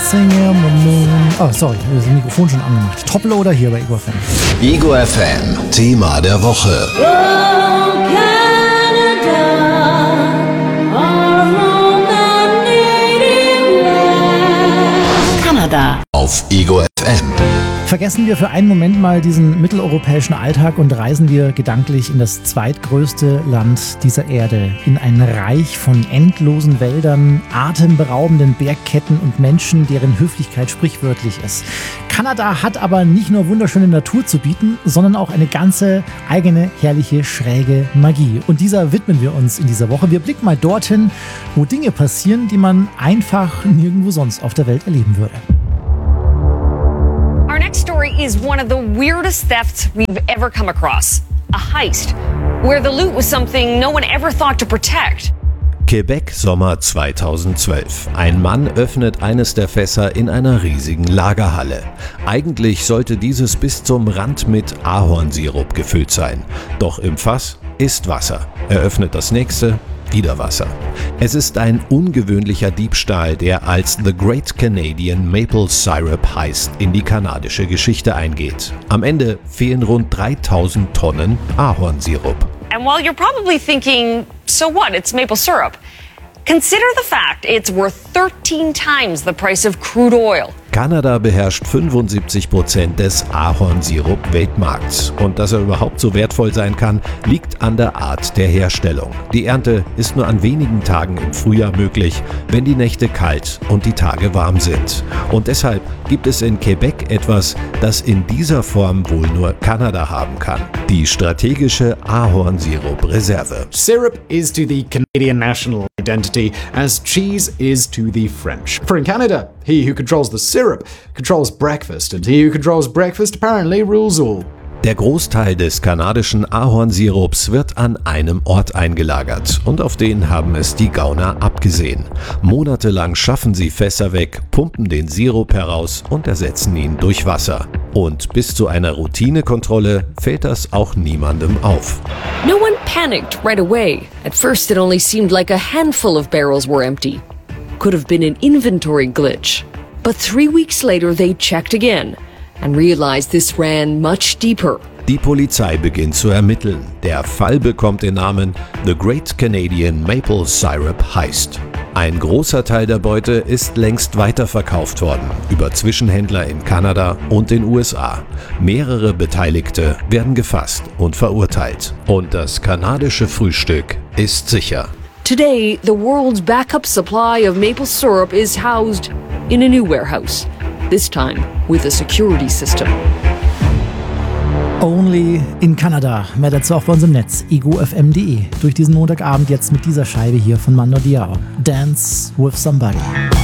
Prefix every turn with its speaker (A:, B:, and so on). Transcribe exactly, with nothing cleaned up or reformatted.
A: Dancing on the Moon. Oh, sorry, das Mikrofon schon angemacht. Toploader hier bei Ego F M.
B: Ego F M, Thema der Woche.
C: Oh, Canada, our home and native land. Kanada.
B: Auf Ego F M.
A: Vergessen wir für einen Moment mal diesen mitteleuropäischen Alltag und reisen wir gedanklich in das zweitgrößte Land dieser Erde. In ein Reich von endlosen Wäldern, atemberaubenden Bergketten und Menschen, deren Höflichkeit sprichwörtlich ist. Kanada hat aber nicht nur wunderschöne Natur zu bieten, sondern auch eine ganze eigene, herrliche, schräge Magie. Und dieser widmen wir uns in dieser Woche. Wir blicken mal dorthin, wo Dinge passieren, die man einfach nirgendwo sonst auf der Welt erleben würde.
D: Our next story is one of the weirdest thefts we've ever come across. A heist, where the loot was something no one ever thought to protect.
E: Quebec, Sommer zweitausendzwölf. Ein Mann öffnet eines der Fässer in einer riesigen Lagerhalle. Eigentlich sollte dieses bis zum Rand mit Ahornsirup gefüllt sein. Doch im Fass ist Wasser. Er öffnet das nächste, wieder Wasser. Es ist ein ungewöhnlicher Diebstahl, der als The Great Canadian Maple Syrup Heist in die kanadische Geschichte eingeht. Am Ende fehlen rund dreitausend Tonnen Ahornsirup.
D: And while you're probably thinking, so what, it's maple syrup, consider the fact it's worth thirteen times the price of crude oil.
E: Kanada beherrscht fünfundsiebzig Prozent des Ahornsirup-Weltmarkts. Und dass er überhaupt so wertvoll sein kann, liegt an der Art der Herstellung. Die Ernte ist nur an wenigen Tagen im Frühjahr möglich, wenn die Nächte kalt und die Tage warm sind. Und deshalb gibt es in Quebec etwas, das in dieser Form wohl nur Kanada haben kann. Die strategische Ahornsirup-Reserve.
F: Syrup is to the Canadian national identity as cheese is to the French. For in Canada, he who controls the syrup controls breakfast, and he who controls breakfast apparently rules all.
E: Der Großteil des kanadischen Ahornsirups wird an einem Ort eingelagert und auf den haben es die Gauner abgesehen. Monatelang schaffen sie Fässer weg, pumpen den Sirup heraus und ersetzen ihn durch Wasser. Und bis zu einer Routinekontrolle fällt das auch niemandem auf.
G: No one panicked right away. At first it only seemed like a handful of barrels were empty. Could have been an inventory glitch. But three weeks later they checked again and realized this ran much deeper.
E: Die Polizei beginnt zu ermitteln. Der Fall bekommt den Namen The Great Canadian Maple Syrup Heist. Ein großer Teil der Beute ist längst weiterverkauft worden, über Zwischenhändler in Kanada und den U S A. Mehrere Beteiligte werden gefasst und verurteilt. Und das kanadische Frühstück ist sicher.
G: Today, the world's backup supply of maple syrup is housed in a new warehouse, this time with a security system.
A: Only in Kanada. Mehr dazu auch bei uns im Netz, ego f m punkt d e. Durch diesen Montagabend jetzt mit dieser Scheibe hier von Mando Diao. Dance with Somebody.